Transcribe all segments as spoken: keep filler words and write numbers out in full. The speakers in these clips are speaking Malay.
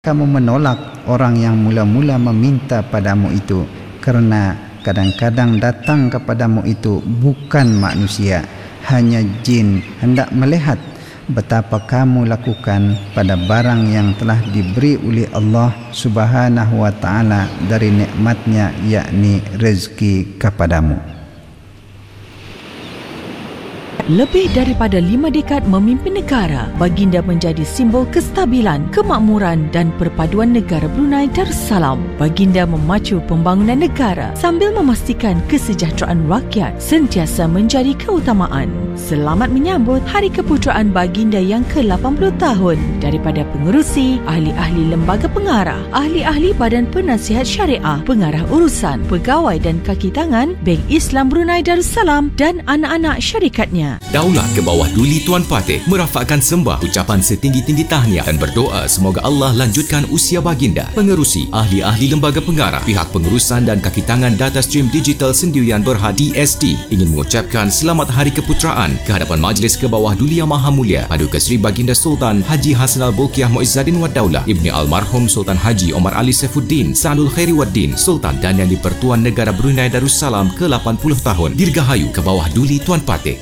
kamu menolak orang yang mula-mula meminta padamu itu, kerana kadang-kadang datang kepadamu itu bukan manusia, hanya jin, hendak melihat betapa kamu lakukan pada barang yang telah diberi oleh Allah Subhanahu wa taala dari nikmatnya, yakni rezeki kepadamu. Lebih daripada lima dekad memimpin negara, baginda menjadi simbol kestabilan, kemakmuran dan perpaduan negara Brunei Darussalam. Baginda memacu pembangunan negara sambil memastikan kesejahteraan rakyat sentiasa menjadi keutamaan. Selamat menyambut Hari Keputeraan Baginda yang ke lapan puluh tahun daripada pengerusi, ahli-ahli lembaga pengarah, ahli-ahli Badan Penasihat Syariah, pengarah urusan, pegawai dan kaki tangan Bank Islam Brunei Darussalam dan anak-anak syarikatnya. Daulat ke bawah Duli Tuan Patih merafakkan sembah ucapan setinggi-tinggi tahniah dan berdoa semoga Allah lanjutkan usia baginda. Pengerusi, ahli-ahli lembaga pengarah, pihak pengurusan dan kaki tangan Data Stream Digital Sendirian Berhad D S T ingin mengucapkan selamat Hari Keputeraan ke hadapan Majlis ke bawah Duli Yang Maha Mulia Paduka Seri Baginda Sultan Haji Hassan Al-Bolkiah Muizzaddin Wad Daulah Ibni Almarhum Sultan Haji Omar Ali Saifuddin Sa'adul Khairi Waddin Sultan dan Yang di-Pertuan Negara Brunei Darussalam ke lapan puluh tahun. Dirgahayu ke bawah Duli Tuan Patih.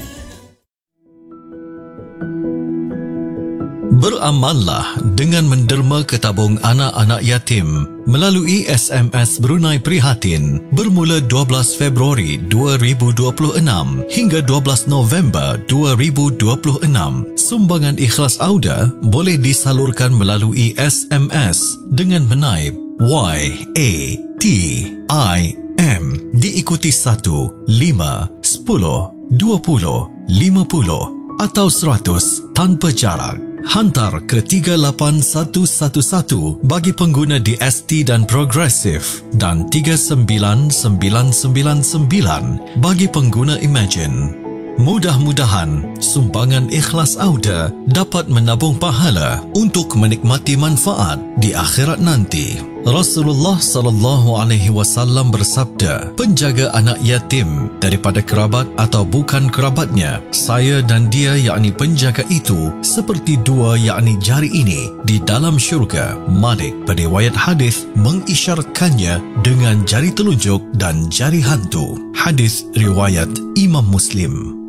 Beramallah dengan menderma ke tabung anak-anak yatim melalui S M S Brunei Prihatin bermula dua belas Februari dua ribu dua puluh enam hingga dua belas November dua ribu dua puluh enam. Sumbangan ikhlas Auda boleh disalurkan melalui S M S dengan menaip Y A T I M diikuti satu, lima, sepuluh, dua puluh, lima puluh atau seratus tanpa jarak. Hantar ke tiga lapan satu satu satu bagi pengguna D S T dan Progresif dan tiga sembilan sembilan sembilan sembilan bagi pengguna Imagine. Mudah-mudahan sumbangan ikhlas Auda dapat menabung pahala untuk menikmati manfaat di akhirat nanti. Rasulullah sallallahu alaihi wasallam bersabda, penjaga anak yatim daripada kerabat atau bukan kerabatnya, saya dan dia yakni penjaga itu seperti dua yakni jari ini di dalam syurga. Malik pada riwayat hadis mengisyaratkannya dengan jari telunjuk dan jari hantu. Hadis riwayat Imam Muslim.